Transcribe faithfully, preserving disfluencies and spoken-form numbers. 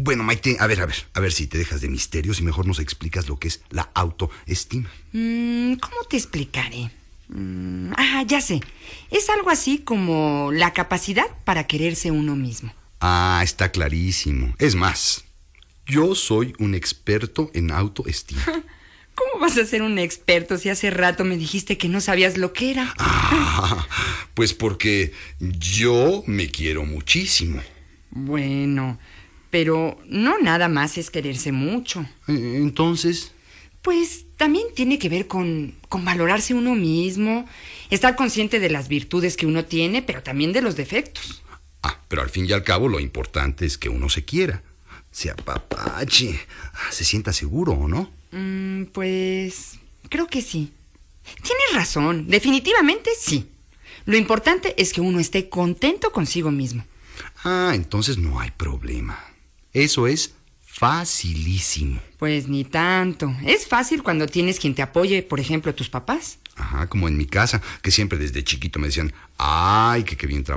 Bueno, Maite, a ver, a ver, a ver si te dejas de misterios y mejor nos explicas lo que es la autoestima. Mm, ¿Cómo te explicaré? Mm, ah, ya sé. Es algo así como la capacidad para quererse uno mismo. Ah, está clarísimo. Es más, yo soy un experto en autoestima. ¿Cómo vas a ser un experto si hace rato me dijiste que no sabías lo que era? Ah, pues porque yo me quiero muchísimo. Bueno, pero no nada más es quererse mucho. Entonces... Pues también tiene que ver con, con valorarse uno mismo, estar consciente de las virtudes que uno tiene, pero también de los defectos. Ah, pero al fin y al cabo lo importante es que uno se quiera, se apapache, se sienta seguro, ¿o no? Mm, pues creo que sí. Tienes razón, definitivamente sí. Lo importante es que uno esté contento consigo mismo. Ah, entonces no hay problema. Eso es facilísimo. Pues ni tanto. Es fácil cuando tienes quien te apoye, por ejemplo, tus papás. Ajá, como en mi casa, que siempre desde chiquito me decían, ay, que qué bien trabajo.